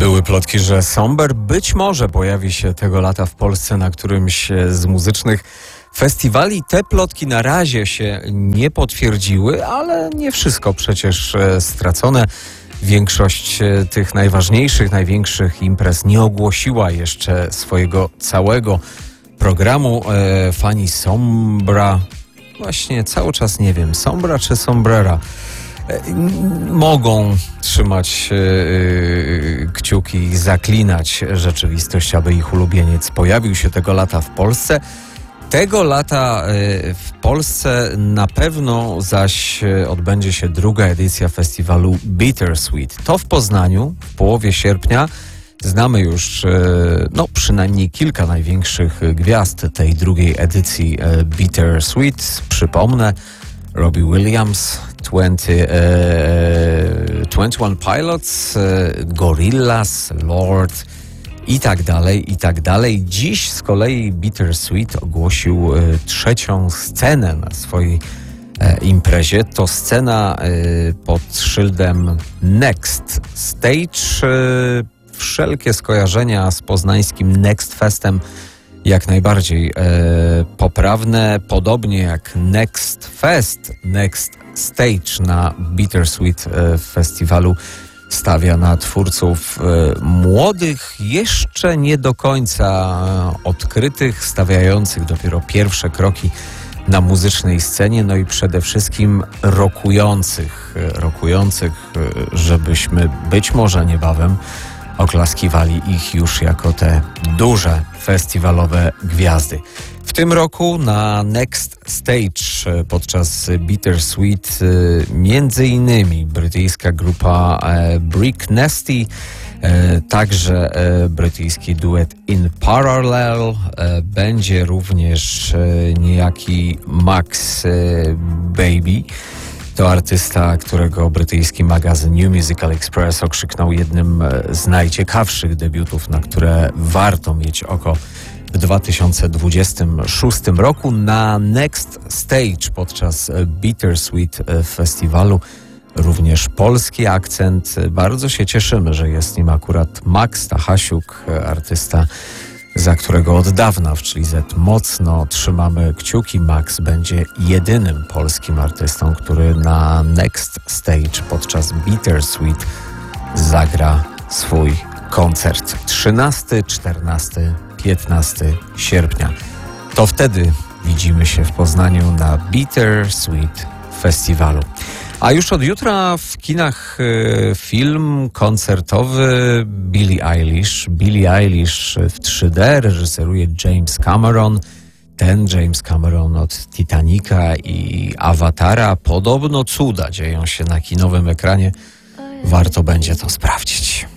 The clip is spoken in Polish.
Były plotki, że Somber być może pojawi się tego lata w Polsce na którymś z muzycznych festiwali. Te plotki na razie się nie potwierdziły, ale nie wszystko przecież stracone. Większość tych najważniejszych, największych imprez nie ogłosiła jeszcze swojego całego programu. Fani Sombra, właśnie cały czas nie wiem, Sombra czy Sombrera, mogą trzymać kciuki i zaklinać rzeczywistość, aby ich ulubieniec pojawił się tego lata w Polsce. Tego lata w Polsce na pewno zaś odbędzie się druga edycja festiwalu Bittersweet. To w Poznaniu w połowie sierpnia. Znamy już przynajmniej kilka największych gwiazd tej drugiej edycji Bittersweet. Przypomnę, Robbie Williams, 21 Pilots, Gorillaz, Lorde i tak dalej. Dziś z kolei Bittersweet ogłosił trzecią scenę na swojej imprezie. To scena pod szyldem Next Stage. Wszelkie skojarzenia z poznańskim Next Festem jak najbardziej poprawne. Podobnie jak Next Fest, Next Stage na Bittersweet festiwalu stawia na twórców młodych, jeszcze nie do końca odkrytych, stawiających dopiero pierwsze kroki na muzycznej scenie, no i przede wszystkim rockujących, żebyśmy być może niebawem oklaskiwali ich już jako te duże festiwalowe gwiazdy. W tym roku na Next Stage podczas Bittersweet między innymi brytyjska grupa Brick Nasty, także brytyjski duet In Parallel, będzie również niejaki Max Baby. To artysta, którego brytyjski magazyn New Musical Express okrzyknął jednym z najciekawszych debiutów, na które warto mieć oko w 2026 roku. Na Next Stage podczas Bittersweet Festiwalu również polski akcent. Bardzo się cieszymy, że jest nim akurat Max Stachasiuk, artysta, za którego od dawna w Chili Z mocno trzymamy kciuki. Max będzie jedynym polskim artystą, który na Next Stage podczas Bittersweet zagra swój koncert. 13, 14, 15 sierpnia. To wtedy widzimy się w Poznaniu na Bittersweet Festiwalu. A już od jutra w kinach film koncertowy Billie Eilish. Billie Eilish w 3D reżyseruje James Cameron. Ten James Cameron od Titanica i Awatara. Podobno cuda dzieją się na kinowym ekranie. Warto będzie to sprawdzić.